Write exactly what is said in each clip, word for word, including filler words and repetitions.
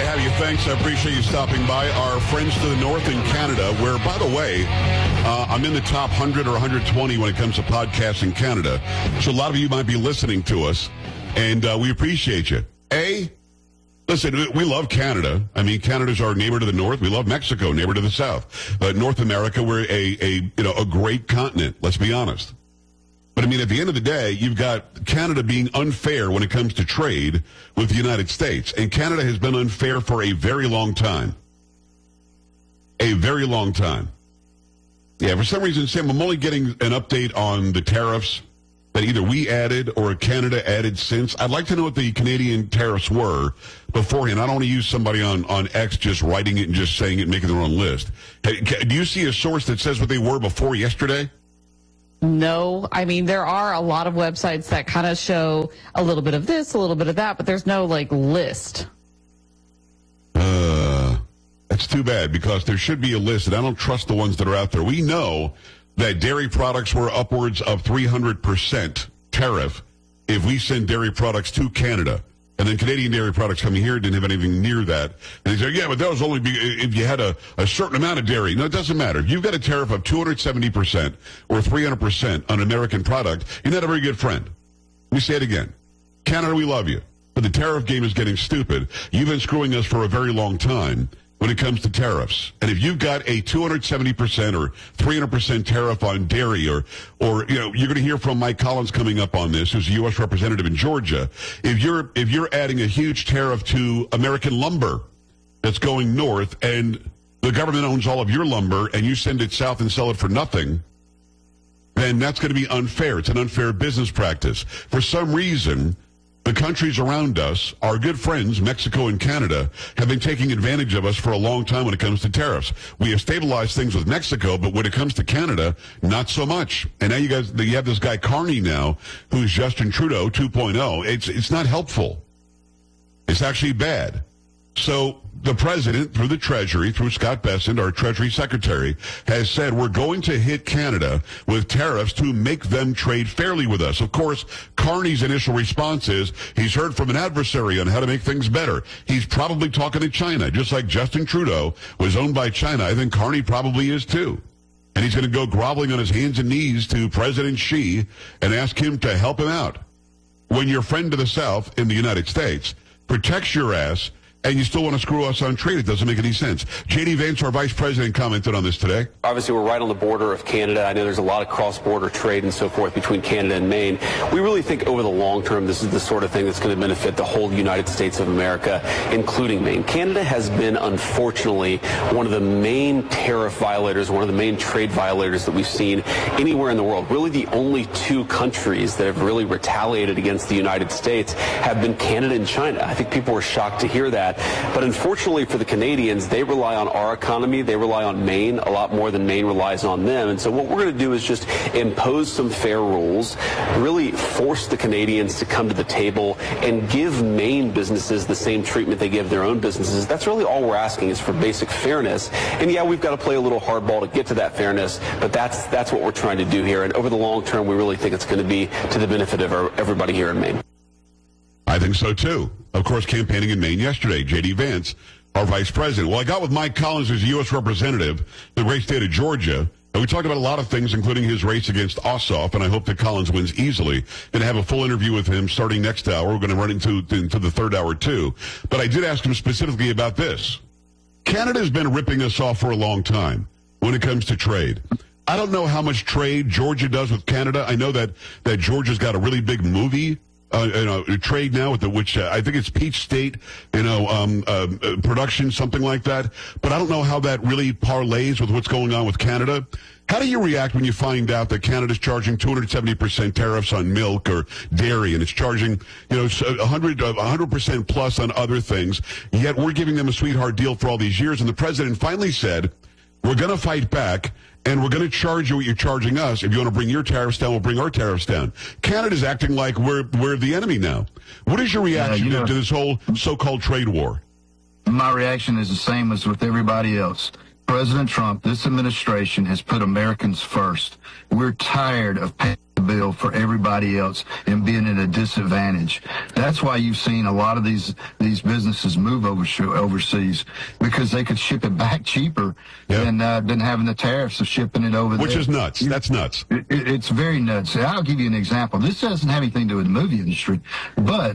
have you. Thanks. I appreciate you stopping by. Our friends to the north in Canada, where, by the way, uh, I'm in the top one hundred or one hundred twenty when it comes to podcasts in Canada. So a lot of you might be listening to us, and uh, we appreciate you. A, listen, we love Canada. I mean, Canada's our neighbor to the north. We love Mexico, neighbor to the south. Uh, North America, we're a, a you know a great continent. Let's be honest. But, I mean, at the end of the day, you've got Canada being unfair when it comes to trade with the United States. And Canada has been unfair for a very long time. A very long time. Yeah, for some reason, Sam, I'm only getting an update on the tariffs that either we added or Canada added since. I'd like to know what the Canadian tariffs were beforehand. I don't want to use somebody on, on X just writing it and just saying it and making their own list. Hey, do you see a source that says what they were before yesterday? No, I mean, there are a lot of websites that kind of show a little bit of this, a little bit of that, but there's no, like, list. Uh, that's too bad, because there should be a list, and I don't trust the ones that are out there. We know that dairy products were upwards of three hundred percent tariff if we send dairy products to Canada. And then Canadian dairy products coming here didn't have anything near that. And they say, yeah, but that was only be, if you had a, a certain amount of dairy. No, it doesn't matter. If you've got a tariff of two hundred seventy percent or three hundred percent on an American product, you're not a very good friend. Let me say it again. Canada, we love you. But the tariff game is getting stupid. You've been screwing us for a very long time when it comes to tariffs. And if you've got a two hundred seventy percent or three hundred percent tariff on dairy, or, or, you know, you're going to hear from Mike Collins coming up on this, who's a U S representative in Georgia. If you're, if you're adding a huge tariff to American lumber that's going north, and the government owns all of your lumber, and you send it south and sell it for nothing, then that's going to be unfair. It's an unfair business practice. For some reason, the countries around us, our good friends, Mexico and Canada, have been taking advantage of us for a long time when it comes to tariffs. We have stabilized things with Mexico, but when it comes to Canada, not so much. And now you guys, you have this guy Carney now, who's Justin Trudeau two point oh. It's, it's not helpful. It's actually bad. So the president, through the Treasury, through Scott Bessent, our Treasury Secretary, has said we're going to hit Canada with tariffs to make them trade fairly with us. Of course, Carney's initial response is he's heard from an adversary on how to make things better. He's probably talking to China, just like Justin Trudeau was owned by China. I think Carney probably is too. And he's going to go groveling on his hands and knees to President Xi and ask him to help him out. When your friend to the south in the United States protects your ass, and you still want to screw us on trade, it doesn't make any sense. J D Vance, our vice president, commented on this today. Obviously, we're right on the border of Canada. I know there's a lot of cross-border trade and so forth between Canada and Maine. We really think over the long term, this is the sort of thing that's going to benefit the whole United States of America, including Maine. Canada has been, unfortunately, one of the main tariff violators, one of the main trade violators that we've seen anywhere in the world. Really, the only two countries that have really retaliated against the United States have been Canada and China. I think people were shocked to hear that. But unfortunately for the Canadians, they rely on our economy. They rely on Maine a lot more than Maine relies on them. And so what we're going to do is just impose some fair rules, really force the Canadians to come to the table and give Maine businesses the same treatment they give their own businesses. That's really all we're asking, is for basic fairness. And yeah, we've got to play a little hardball to get to that fairness, but that's that's what we're trying to do here. And over the long term, we really think it's going to be to the benefit of our, everybody here in Maine. I think so, too. Of course, campaigning in Maine yesterday, J D Vance, our vice president. Well, I got with Mike Collins, who's a U S representative in the great state of Georgia, and we talked about a lot of things, including his race against Ossoff, and I hope that Collins wins easily. Going to have a full interview with him starting next hour. We're going to run into, into the third hour, too. But I did ask him specifically about this. Canada's been ripping us off for a long time when it comes to trade. I don't know how much trade Georgia does with Canada. I know that, that Georgia's got a really big movie Uh, you know, trade now with the, which uh, I think it's Peach State, you know, um, uh, production, something like that. But I don't know how that really parlays with what's going on with Canada. How do you react when you find out that Canada's charging two hundred seventy percent tariffs on milk or dairy, and it's charging, you know, one hundred, one hundred percent plus on other things, yet we're giving them a sweetheart deal for all these years? And the president finally said, we're going to fight back, and we're going to charge you what you're charging us. If you want to bring your tariffs down, we'll bring our tariffs down. Canada's acting like we're we're the enemy now. What is your reaction yeah, you know, to, to this whole so-called trade war? My reaction is the same as with everybody else. President Trump, this administration has put Americans first. We're tired of paying the bill for everybody else and being at a disadvantage. That's why you've seen a lot of these these businesses move over, overseas, because they could ship it back cheaper yep. than uh, than having the tariffs of shipping it over Which there. Which is nuts. That's nuts. It, it, it's very nuts. I'll give you an example. This doesn't have anything to do with the movie industry, but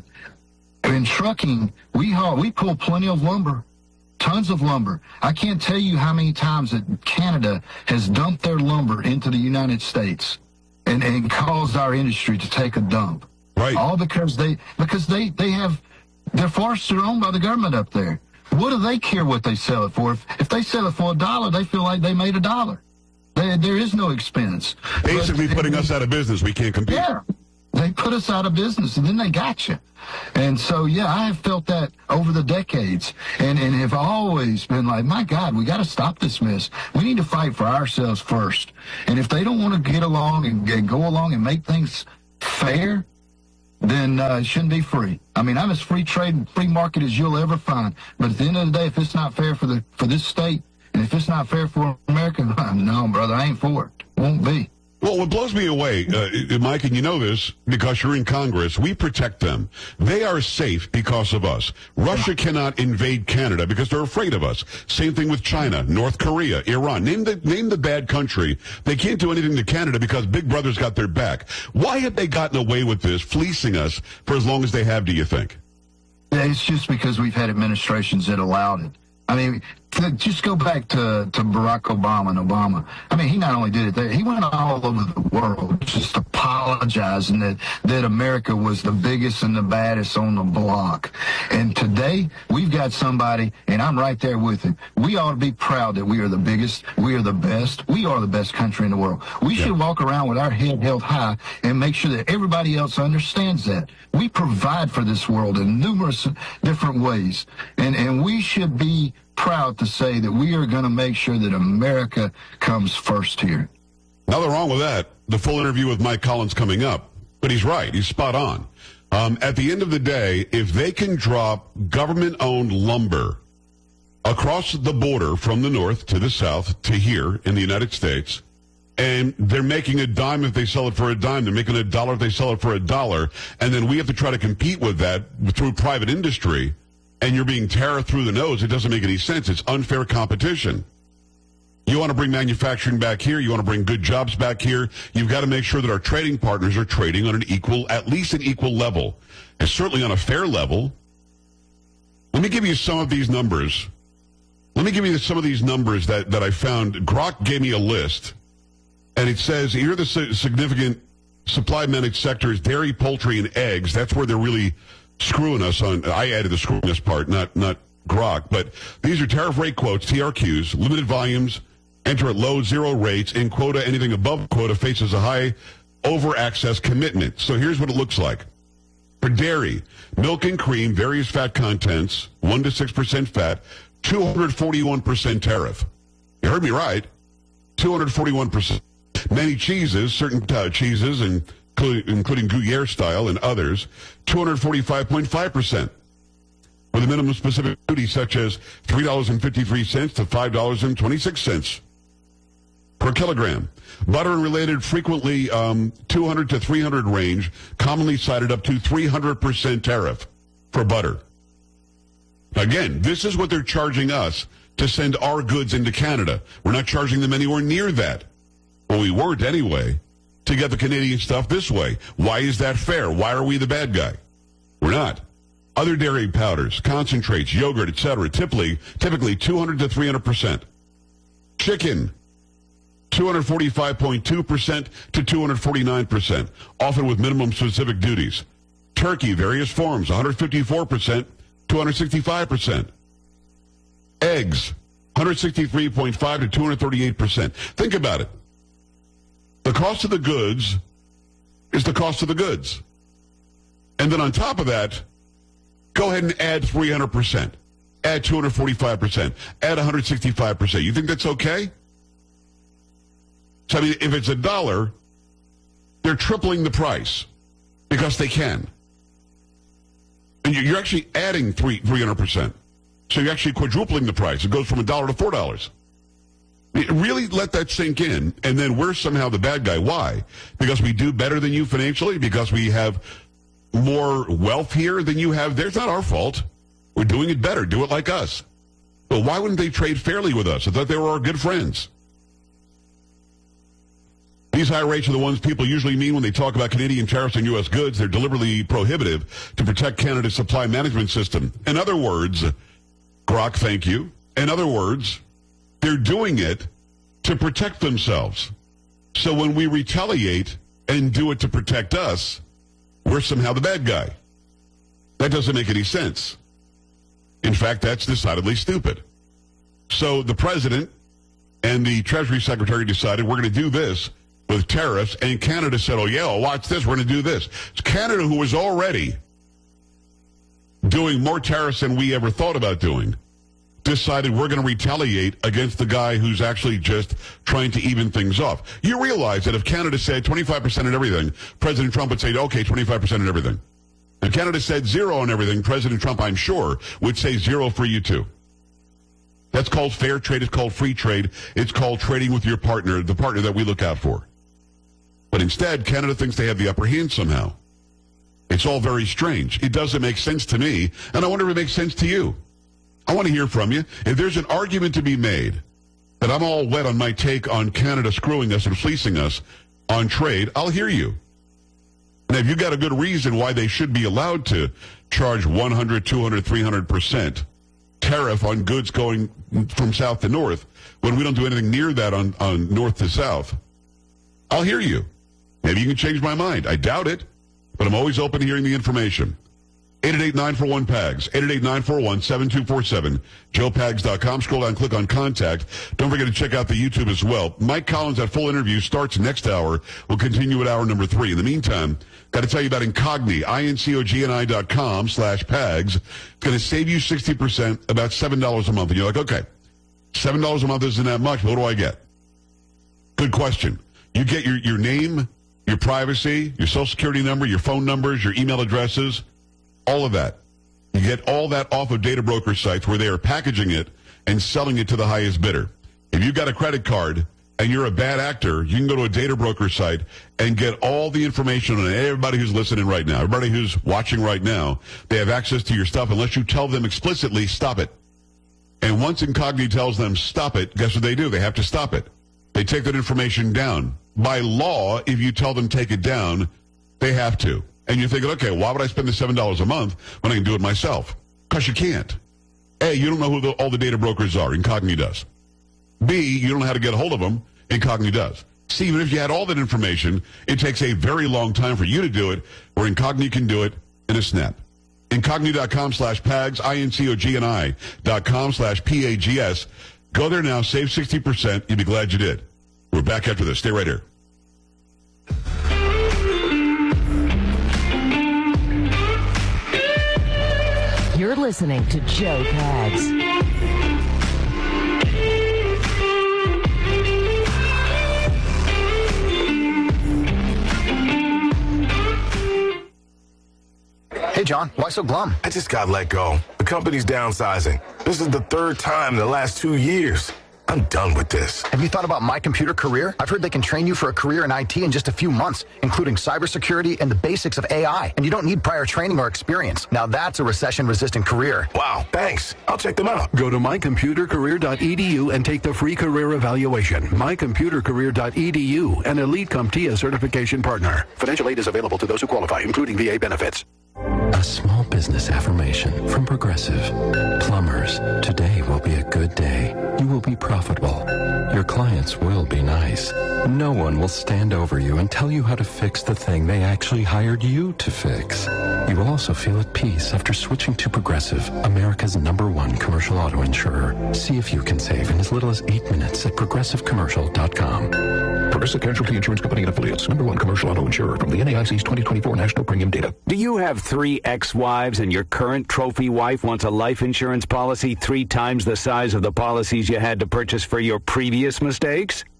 in trucking, we haul, we pull plenty of lumber. Tons of lumber. I can't tell you how many times that Canada has dumped their lumber into the United States and, and caused our industry to take a dump. Right. All because they because they, they have their forests are owned by the government up there. What do they care what they sell it for? If, if they sell it for a dollar, they feel like they made a dollar. They, there is no expense. Basically but, putting and, us out of business. We can't compete. Yeah. They put us out of business, and then they got you. And so, yeah, I have felt that over the decades, and, and have always been like, my God, we got to stop this mess. We need to fight for ourselves first. And if they don't want to get along and, and go along and make things fair, then uh, it shouldn't be free. I mean, I'm as free trade and free market as you'll ever find. But at the end of the day, if it's not fair for the for this state, and if it's not fair for America, no, brother, I ain't for it. Won't be. Well, what blows me away, uh, Mike, and you know this because you're in Congress, we protect them. They are safe because of us. Russia cannot invade Canada because they're afraid of us. Same thing with China, North Korea, Iran. Name the, name the bad country. They can't do anything to Canada because Big Brother's got their back. Why have they gotten away with this, fleecing us for as long as they have, do you think? It's just because we've had administrations that allowed it. I mean, just go back to, to Barack Obama and Obama. I mean, he not only did it there, he went all over the world just apologizing that, that America was the biggest and the baddest on the block. And today, we've got somebody, and I'm right there with him. We ought to be proud that we are the biggest, we are the best, we are the best country in the world. We yeah. should walk around with our head held high and make sure that everybody else understands that. We provide for this world in numerous different ways, and, and we should be proud to say that we are going to make sure that America comes first here. Nothing wrong with that. The full interview with Mike Collins coming up. But he's right. He's spot on. Um, at the end of the day, if they can drop government-owned lumber across the border from the north to the south to here in the United States, and they're making a dime if they sell it for a dime, they're making a dollar if they sell it for a dollar, and then we have to try to compete with that through private industry, and you're being tariffed through the nose, it doesn't make any sense. It's unfair competition. You want to bring manufacturing back here. You want to bring good jobs back here. You've got to make sure that our trading partners are trading on an equal, at least an equal level, and certainly on a fair level. Let me give you some of these numbers. Let me give you some of these numbers that, that I found. Grok gave me a list, and it says here are the significant supply-managed sectors: dairy, poultry, and eggs. That's where they're really screwing us on. I added the screwing us part, not not Grok, but these are tariff rate quotes, T R Qs, limited volumes, enter at low zero rates, in quota, anything above quota faces a high over access commitment. So here's what it looks like. For dairy, milk and cream, various fat contents, one to six percent fat, two hundred forty-one percent tariff. You heard me right, two hundred forty-one percent. Many cheeses, certain uh, cheeses, and including Gruyere style and others, two hundred forty-five point five percent. With a minimum specific duty such as three dollars and fifty-three cents to five dollars and twenty-six cents per kilogram. Butter and related frequently um, two hundred to three hundred range, commonly cited up to three hundred percent tariff for butter. Again, this is what they're charging us to send our goods into Canada. We're not charging them anywhere near that. Well, we weren't anyway, to get the Canadian stuff this way. Why is that fair? Why are we the bad guy? We're not. Other dairy powders, concentrates, yogurt, et cetera, typically, typically two hundred to three hundred percent. Chicken, two hundred forty-five point two percent to two hundred forty-nine percent, often with minimum specific duties. Turkey, various forms, one hundred fifty-four percent, two hundred sixty-five percent. Eggs, one hundred sixty-three point five to two hundred thirty-eight percent. Think about it. The cost of the goods is the cost of the goods. And then on top of that, go ahead and add three hundred percent. Add two hundred forty-five percent. Add one hundred sixty-five percent. You think that's okay? So, I mean, if it's a dollar, they're tripling the price because they can. And you're actually adding three, three hundred percent. So you're actually quadrupling the price. It goes from a dollar to four dollars. Really let that sink in, and then we're somehow the bad guy. Why? Because we do better than you financially? Because we have more wealth here than you have there? It's not our fault. We're doing it better. Do it like us. But why wouldn't they trade fairly with us? I thought they were our good friends. These high rates are the ones people usually mean when they talk about Canadian tariffs on U S goods. They're deliberately prohibitive to protect Canada's supply management system. In other words, Grok, thank you. In other words, they're doing it to protect themselves. So when we retaliate and do it to protect us, we're somehow the bad guy. That doesn't make any sense. In fact, that's decidedly stupid. So the president and the Treasury Secretary decided we're going to do this with tariffs, and Canada said, oh, yeah, well, watch this, we're going to do this. It's Canada, who was already doing more tariffs than we ever thought about doing, decided we're going to retaliate against the guy who's actually just trying to even things off. You realize that if Canada said twenty-five percent on everything, President Trump would say, okay, twenty-five percent on everything. If Canada said zero on everything, President Trump, I'm sure, would say zero for you too. That's called fair trade. It's called free trade. It's called trading with your partner, the partner that we look out for. But instead, Canada thinks they have the upper hand somehow. It's all very strange. It doesn't make sense to me, and I wonder if it makes sense to you. I want to hear from you. If there's an argument to be made that I'm all wet on my take on Canada screwing us and fleecing us on trade, I'll hear you. And if you've got a good reason why they should be allowed to charge one hundred, two hundred, three hundred percent tariff on goods going from south to north when we don't do anything near that on, on north to south, I'll hear you. Maybe you can change my mind. I doubt it, but I'm always open to hearing the information. eight eight eight, nine four one, P A G S, eight eight eight, nine four one, seven two four seven, joe pags dot com. Scroll down, click on Contact. Don't forget to check out the YouTube as well. Mike Collins, that full interview, starts next hour. We'll continue at hour number three. In the meantime, got to tell you about Incogni, I-N-C-O-G-N-I dot com slash PAGS. It's going to save you sixty percent, about seven dollars a month. And you're like, okay, seven dollars a month isn't that much, but what do I get? Good question. You get your, your name, your privacy, your social security number, your phone numbers, your email addresses, all of that. You get all that off of data broker sites where they are packaging it and selling it to the highest bidder. If you've got a credit card and you're a bad actor, you can go to a data broker site and get all the information on everybody who's listening right now, everybody who's watching right now. They have access to your stuff unless you tell them explicitly, stop it. And once Incogni tells them, stop it, guess what they do? They have to stop it. They take that information down. By law, if you tell them take it down, they have to. And you're thinking, okay, why would I spend the seven dollars a month when I can do it myself? Because you can't. A, you don't know who the, all the data brokers are. Incogni does. B, you don't know how to get a hold of them. Incogni does. C, even if you had all that information, it takes a very long time for you to do it, where Incogni can do it in a snap. Incogni.com slash PAGS, I-N-C-O-G-N-I dot com slash P-A-G-S. Go there now, save sixty percent. You'll be glad you did. We're back after this. Stay right here. You're listening to Joe Pags. Hey, John, why so glum? I just got let go. The company's downsizing. This is the third time in the last two years. I'm done with this. Have you thought about My Computer Career? I've heard they can train you for a career in I T in just a few months, including cybersecurity and the basics of A I. And you don't need prior training or experience. Now that's a recession-resistant career. Wow, thanks. I'll check them out. Go to my computer career dot e d u and take the free career evaluation. my computer career dot e d u, an Elite CompTIA certification partner. Financial aid is available to those who qualify, including V A benefits. A small business affirmation from Progressive. Plumbers, today will be a good day. You will be profitable. Your clients will be nice. No one will stand over you and tell you how to fix the thing they actually hired you to fix. You will also feel at peace after switching to Progressive, America's number one commercial auto insurer. See if you can save in as little as eight minutes at progressive commercial dot com. Progressive Casualty Insurance Company and Affiliates, number one commercial auto insurer from the N A I C's twenty twenty-four National Premium Data. Do you have three ex-wives and your current trophy wife wants a life insurance policy three times the size of the policies you had to purchase for your previous mistakes?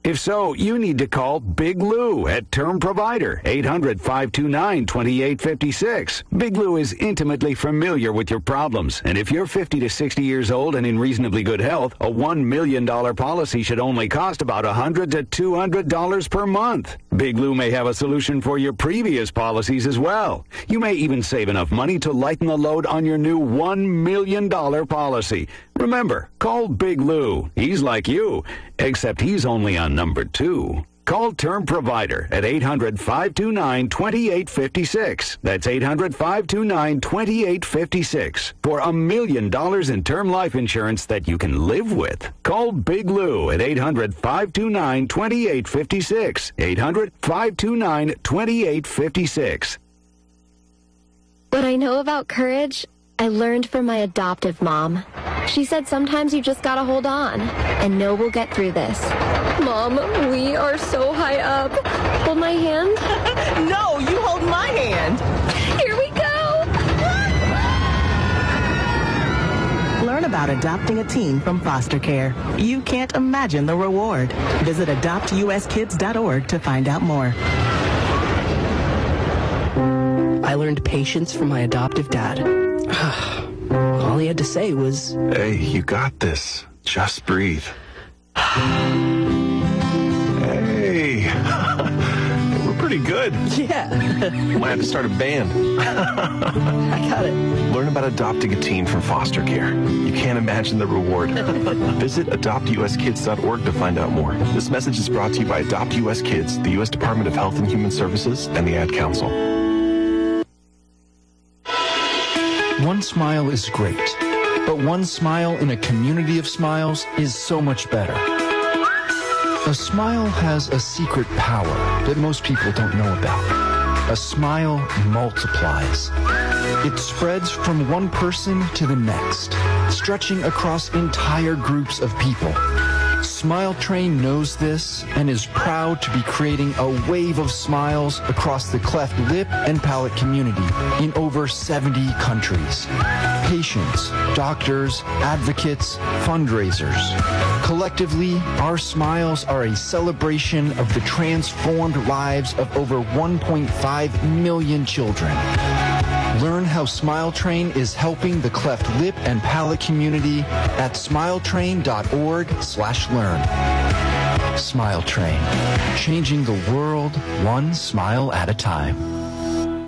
If so, you need to call Big Lou at Term Provider, eight hundred, five two nine, two eight five six. Big Lou is intimately familiar with your problems, and if you're fifty to sixty years old and in reasonably good health, a one million dollars policy should only cost about one hundred to two hundred dollars per month. Big Lou may have a solution for your previous policies as well. You may even save enough money to lighten the load on your new one million dollars policy. Remember, call Big Lou. He's like you, except he's only on number two. Call Term Provider at eight hundred, five two nine, two eight five six. That's eight hundred, five two nine, two eight five six for a million dollars in term life insurance that you can live with. Call Big Lou at eight hundred, five two nine, two eight five six. eight hundred, five two nine, two eight five six. What I know about courage, I learned from my adoptive mom. She said sometimes you just gotta hold on and know we'll get through this. Mom, we are so high up. Hold my hand. No, you hold my hand. Here we go. Learn about adopting a teen from foster care. You can't imagine the reward. Visit adopt u s kids dot org to find out more. I learned patience from my adoptive dad. All he had to say was, "Hey, you got this. Just breathe." Hey, we're pretty good. Yeah. We might have to start a band. I got it. Learn about adopting a teen from foster care. You can't imagine the reward. Visit adopt u s kids dot org to find out more. This message is brought to you by Adopt U S Kids, the U S Department of Health and Human Services, and the Ad Council. One smile is great, but one smile in a community of smiles is so much better. A smile has a secret power that most people don't know about. A smile multiplies. It spreads from one person to the next, stretching across entire groups of people. Smile Train knows this and is proud to be creating a wave of smiles across the cleft lip and palate community in over seventy countries. Patients, doctors, advocates, fundraisers. Collectively, our smiles are a celebration of the transformed lives of over one point five million children. Learn how Smile Train is helping the cleft lip and palate community at smiletrain.org slash learn. Smile Train, changing the world one smile at a time.